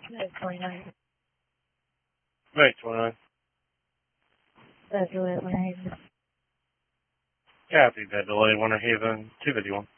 That's 29. Right, 29. That's 11. Copy that delay, Winter Haven 251.